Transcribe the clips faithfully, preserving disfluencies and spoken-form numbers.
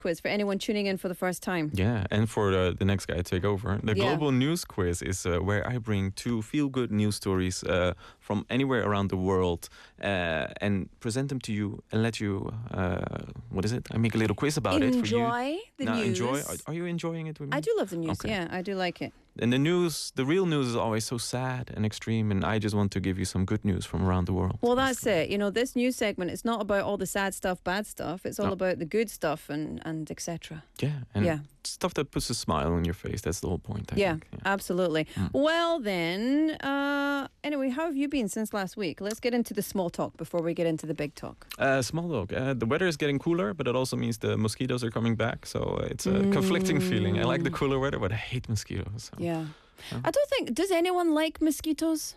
quiz for anyone tuning in for the first time. Yeah, and for uh, the next guy to take over. The Yeah. Global News Quiz is uh, where I bring two feel-good news stories uh, from anywhere around the world uh, and present them to you and let you, uh, what is it? I make a little quiz about it for you. Enjoy the Now, news. enjoy. Are, are you enjoying it with me? I do love the news. Okay. Yeah, I do like it. And the news, the real news is always so sad and extreme, and I just want to give you some good news from around the world. Well, that's it. You know, this news segment, it's not about all the sad stuff, bad stuff. It's all No. about the good stuff and, and et cetera. Yeah, and Yeah. stuff that puts a smile on your face. That's the whole point, I Yeah, think. Yeah. absolutely. Well, then, uh, anyway, how have you been since last week? Let's get into the small talk before we get into the big talk. Uh, small dog. Uh, the weather is getting cooler, but it also means the mosquitoes are coming back. So uh, it's a conflicting feeling. I like the cooler weather, but I hate mosquitoes. So. Yeah. I don't think, does anyone like mosquitoes?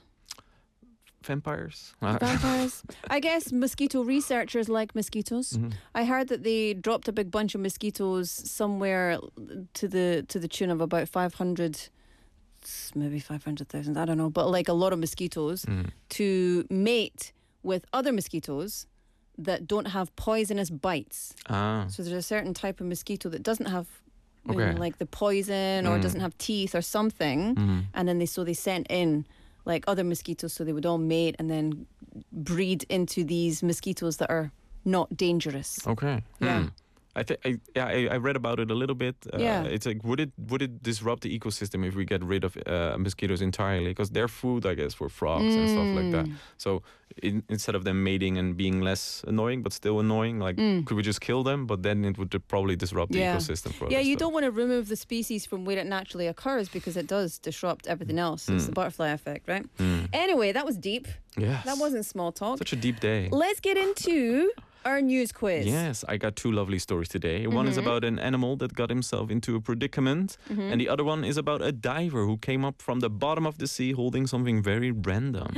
Vampires. Vampires? I guess mosquito researchers like mosquitoes. Mhm. I heard that they dropped a big bunch of mosquitoes somewhere to the to the tune of about five hundred, maybe five hundred thousand, I don't know, but like a lot of mosquitoes Mm. to mate with other mosquitoes that don't have poisonous bites. Ah. So there's a certain type of mosquito that doesn't have you Okay. know, like the poison or Mm. doesn't have teeth or something. Mhm. And then they so they sent in like other mosquitoes so they would all mate and then breed into these mosquitoes that are not dangerous. Okay. Yeah. Hmm. I think I, yeah, I, I read about it a little bit. Uh, Yeah. It's like would it would it disrupt the ecosystem if we get rid of uh, mosquitoes entirely? Because they're food, I guess, for frogs and stuff like that. Mm. So in, instead of them mating and being less annoying but still annoying, like could we just kill them? But then it would probably disrupt the Mm. Yeah. ecosystem for Yeah, other you stuff. don't want to remove the species from where it naturally occurs because it does disrupt everything else. It's the butterfly effect, right? Mm. Anyway, that was deep. Yes. That wasn't small talk. Such a deep day. Let's get into our news quiz. Yes, I got two lovely stories today. One is about an animal that got himself into a predicament, and the other one is about a diver who came up from the bottom of the sea holding something very random.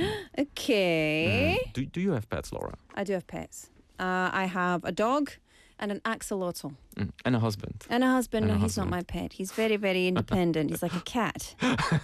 Okay. Do, do you have pets, Laura? I do have pets. Uh, I have a dog and an axolotl. Mm. And a husband. And a husband. And No, a he's not husband. my pet. He's very, very independent. He's like a cat.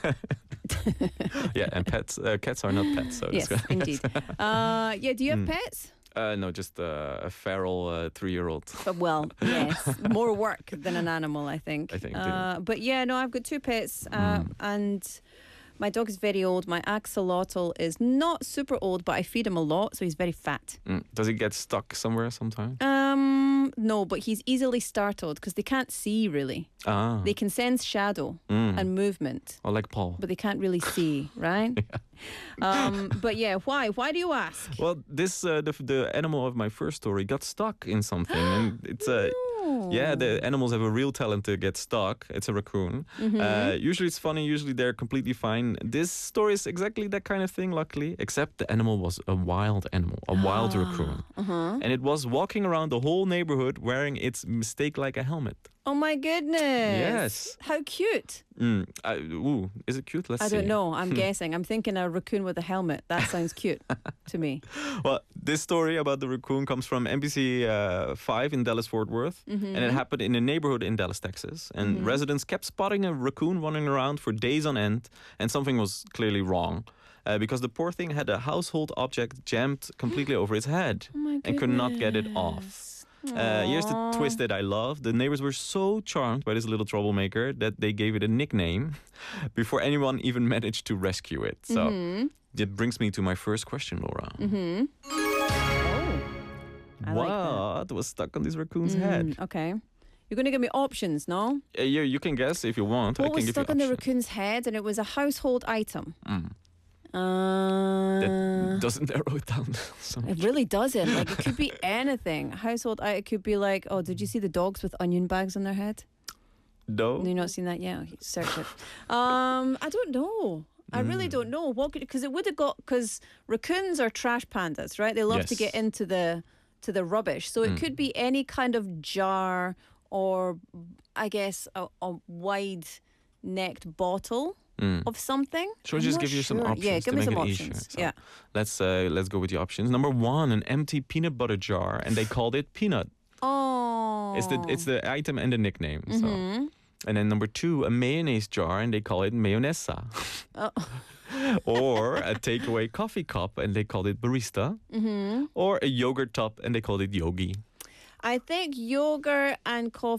Yeah, and pets. Uh, cats are not pets, so Yes, it's good. indeed. Uh, yeah, do you have pets? Uh, no, just uh, a feral uh, three-year-old. But well, yes, more work than an animal, I think. I think, Uh, but yeah, no, I've got two pets, uh, and my dog is very old. My axolotl is not super old, but I feed him a lot, so he's very fat. Mm. Does he get stuck somewhere sometime? Um, no, but he's easily startled because they can't see really. Ah, They can sense shadow Mm. and movement, oh, like Paul. but they can't really see, right? Um, but yeah, why? Why do you ask? Well, this uh, the the animal of my first story got stuck in something, and it's a. Yeah, the animals have a real talent to get stuck. It's a raccoon. Uh, usually it's funny, usually they're completely fine. This story is exactly that kind of thing, luckily, except the animal was a wild animal, a wild raccoon. And it was walking around the whole neighborhood wearing its mistake like a helmet. Oh my goodness! Yes. How cute! Mm, I, ooh, is it cute? Let's I see. don't know. I'm guessing. I'm thinking a raccoon with a helmet. That sounds cute to me. Well, this story about the raccoon comes from N B C uh, five in Dallas-Fort Worth. And it happened in a neighborhood in Dallas, Texas. And residents kept spotting a raccoon running around for days on end. And something was clearly wrong. Uh, because the poor thing had a household object jammed completely over its head. Oh my and could not get it goodness. off. Uh, here's the twist that I love. The neighbors were so charmed by this little troublemaker that they gave it a nickname before anyone even managed to rescue it. So that brings me to my first question, Laura. Mm-hmm. I like What that. was stuck on this raccoon's head? Mm, okay. You're going to give me options, no? Uh, you, you can guess if you want. I What can was give stuck you on the options. raccoon's head, and it was a household item? Mm. Uh, That doesn't narrow it down so much. it really doesn't. Like, it could be anything. Household item. It could be like, oh, did you see the dogs with onion bags on their head? No. Have you not seen that yet? Okay, search it. Um, I don't know. I really don't know what because it would have got because raccoons are trash pandas, right? They love to Yes. get into the to the rubbish. So it could be any kind of jar or, I guess, a, a wide-necked bottle of something. Shall we I'm just not give you some sure. options Yeah, to give me make some it options. easier? So Yeah. Let's uh, let's go with the options. Number one, an empty peanut butter jar, and they called it Peanut. Oh. It's the it's the item and the nickname. So. And then number two, a mayonnaise jar, and they call it mayonesa. Oh. Or a takeaway coffee cup, and they called it barista. Or a yogurt top, and they called it yogi. I think yogurt and coffee